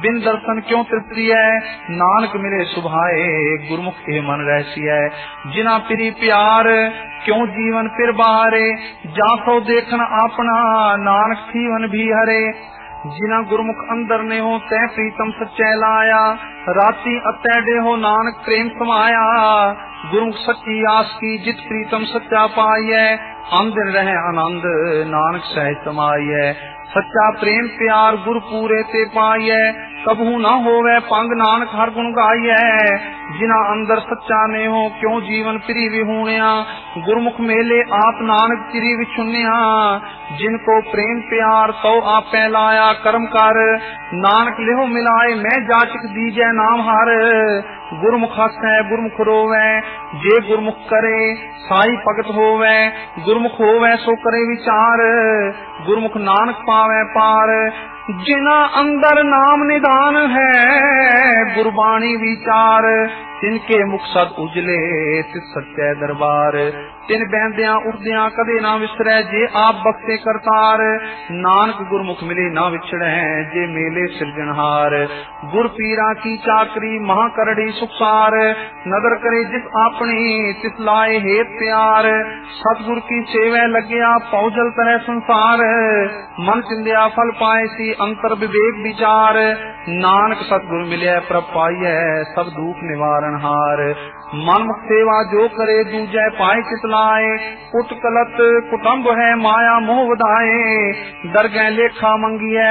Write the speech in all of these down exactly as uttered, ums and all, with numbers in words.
बिन दर्शन क्यों तृप्ति है, नानक मिले सुभाए गुरमुख के मन रहसी है। जिना प्री प्यार क्यों जीवन फिर बाहरे, जासो देखन अपना नानक जीवन भी हरे। जिना गुरमुख अंदर ने हो तै प्रीतम सच्चे लाया, राती अतैडे हो नानक प्रेम समाया। गुरमुख सच्ची आस की जित प्रीतम सच्चा पाइए, अंदर रहे आनंद नानक सहज समाइए। सच्चा प्रेम प्यार गुर पूरे ते पाइए, कबहू न होवे पंग नानक हर गुण गाइए। जिना अंदर सच्चा ने हो क्यों जीवन प्री विहूणिया, गुरमुख मेले आप नानक चिरी विछुनिया। जिनको प्रेम प्यार तो आपे लाया कर्म कर, नानक लेहो मिलाए मैं जाचक दीजै नाम हर। गुरमुख हसै गुरमुख रोवै, जे गुरमुख करे साई भगत होवै। गुरमुख होवै सो करे विचार, गुरमुख नानक पावै पार। जिना अंदर नाम निधान है गुरबाणी विचार, तिनके मुख सद उजले तिस सच्चे दरबार। तिन बहदिया उठदिया कदे ना विसरै, जे आप बख्शे करतार। नानक गुरमुख मिले ना विछड़े, जे मेले सिरजनहार। गुर पीरा की चाकरी महा करड़ी सुखसार, नदर करे जिस आपनी तिस लाए हेत प्यार। सतगुर की सेवा लग्या पौजल तरह संसार, मन चिंदिया फल पाए सी अंतर विवेक विचार। नानक सतगुर मिले प्रभ पाइए सब दुख निवारण हार। मनमुख सेवा जो करे दूजै पाए चितलाए, कुट कलत कुटुंब है माया मोह वधाए। दरगह लेखा मंगिए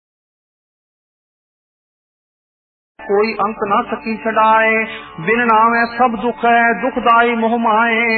कोई अंत ना सकी छड़ाए, बिन नामे सब दुख है दुखदाई मोह माए।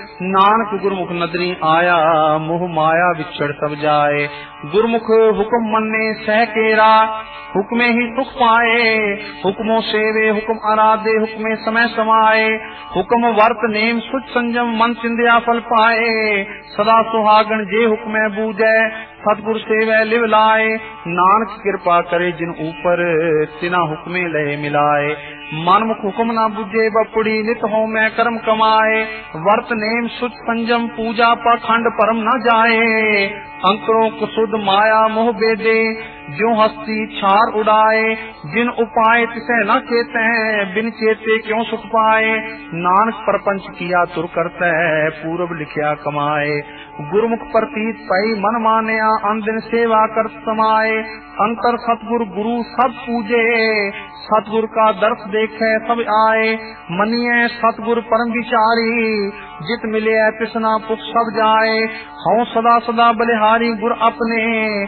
नानक गुरमुख नदरी आया मोह माया विछड़ सब जाए। गुरमुख हुक्म मन्ने सह केरा, हुक्मे ही सुख पाए। हुक्मों सेवे हुक्म आराधे, हुक्मे समय समाए। हुक्म वर्त नेम सुच संजम मन चिंदिया फल पाए। सदा सुहागन जे हुक्मे बूझे, सतगुर सेवे लिव लाए। नानक कृपा करे जिन ऊपर, तिना हुक्मे लय मिलाए। मनमुख हुक्म ना बुझे बपुड़ी, नित हो मैं कर्म कमाए। वर्त नेम सुच संजम पूजा पाखंड परम न जाए। अंतरों कुसुद माया मोह बेदे, जो हस्ती छार उड़ाए। जिन उपाय तिसे न चेते, बिन चेते क्यों सुख पाए। नानक परपंच किया तुर करते, पूर्व लिखिया कमाए। गुरमुख प्रतीत पई मन मानिया, अंदिन सेवा कर समाए। अंतर सतगुर गुरु सब पूजे, सतगुर का दर्श देखे सब आए। मनिए सतगुर परम विचारी, जित मिले तिसना पुख सब जाए। हूँ सदा सदा बलिहारी गुर अपने,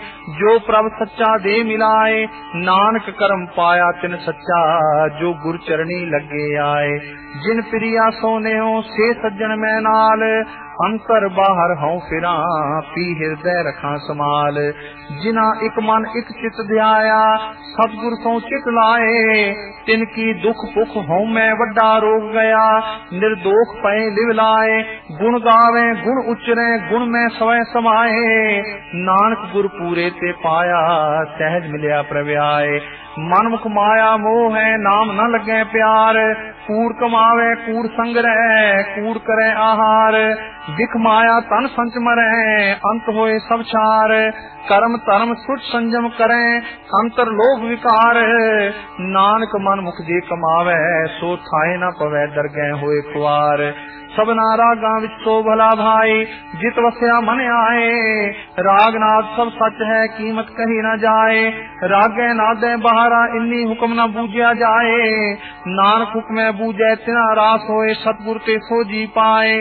जो प्रभ सच्चा दे मिलाए। नानक करम पाया तिन सच्चा, जो गुर चरणी लगे आए। जिन प्रिया सोने हो से सज्जन मैं नाल, अंतर बाहर हूँ फिरा पी हृदय रखा समाल। जिना एक मन एक चित ध्याया, सतगुर सो चित लाए। तिनकी दुख पुख हूँ मैं वड्डा रोग गया, निर्दोष पए लिव लाए। गुण गावे गुण उचरे, गुण में स्वय समाए। नानक गुर पूरे ते पाया, सहज मिलिया प्रव्याय। मनमुख माया मोह है नाम न लगे प्यार, कूड़ कमावे कूड़ संग्रह कूड़ करे आहार। विख माया तन संच मरे, अंत होए सब छार। कर्म धर्म सुच संजम करे, अंतर लोभ विकार। नानक मन मुख जे कमावे, सो थाए न पवे दरगह होए खुआर। सबना रागा विच सो भला भाई, जित वस्या मन आए। राग नाद सब सच है, कीमत कही न जाए। रागे नादे बहारा, इन्नी हुक्म न बूझा जाए। नानक हुक्मे बूझे तिना रास होए, सतगुर ते सो जी पाए।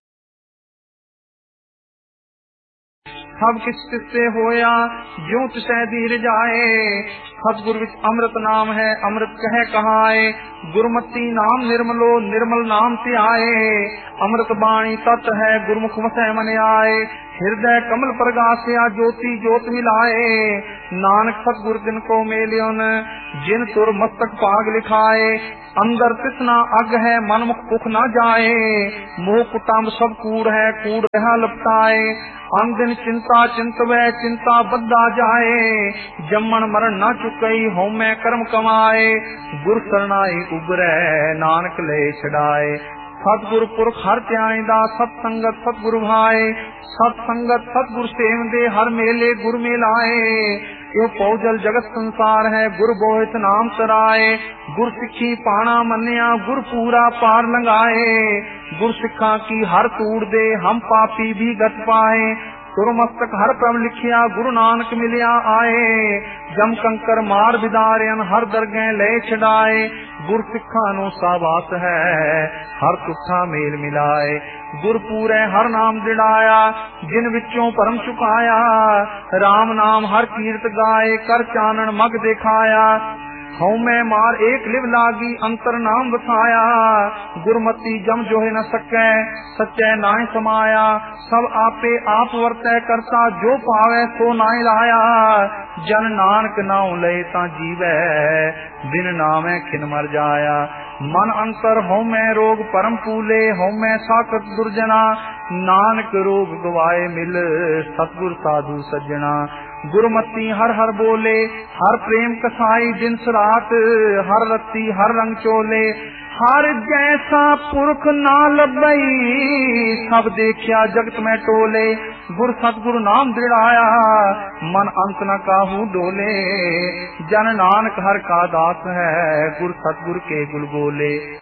सब किस तिससे होया, ज्यों तिसै धीर जाए। सतगुर विच अमृत नाम है, अमृत कहे कहाए। गुरमति नाम निर्मलो, निर्मल नाम त्याए। अमृत बाणी तत् है, गुरमुख वसै मन आए। हृदय कमल प्रगासिया, ज्योति ज्योत मिलाए। नानक सतगुर जिन को मेलियन, जिन तुर मस्तक पाग लिखाए। अंदर तिसना अग है, मन मुख पुख न जाए। मोह कुटुंब सब कूड़ है, कूड़ रहा लपटाए। अन दिन चिंता चिंतवे, चिंता बद्दा जाए। जम्मन मरण न चुकई, होमे कर्म कमाए। गुर सरनाई उबरै, नानक ले छड़ाए। सतगुर पुरख हर त्याईदा, सतसंगत सतगुरु भाए। सतसंगत सतगुर सेव दे, हर मेले गुर मिलाए। यो पौजल जगत संसार है, गुर बोहित नाम तराए। गुर सिक्खी पाना मन्या, गुर पूरा पार लंघाए। गुर सिक्खा की हर तूड़ दे, हम पापी भी गत पाए। तुर मस्तक हर प्रभ लिखिया, गुरु नानक मिलिया आए। जम कंकर मार बिदारियन, हर दरगह ले छड़ाए। गुर सिक्खा नो साबास है, हर तुठा मेल मिलाए। गुर पूरे हर नाम दिड़ाया, जिन विचों परम चुकाया। राम नाम हर कीर्त गाए, कर चानन मग दिखाया। हऊँ मैं मार एक लिव लागी, अंतर नाम बसाया। गुरमति जम जोहे न सकै, सच्चै नाय समाया। सब आपे आप वर्तै करता, जो पावै सो नाय लाया। जन नानक नाउ लय ता जीवै, बिन नामै खिन मर जाया। मन अंतर हऊँ मैं रोग परम फूले, हऊँ मैं साकत दुर्जना। नानक रोग गवाए मिल, सतगुर साधु सज्जना। गुरमति हर हर बोले, हर प्रेम कसाई। दिन सरात हर रत्ती हर रंग चोले। हर जैसा पुरख ना लभई, सब देखिया जगत में टोले। गुर सतगुरु नाम दृढ़ाया, मन अंत न काहू डोले। जन नानक हर का दास है, गुर सतगुर के गुल बोले।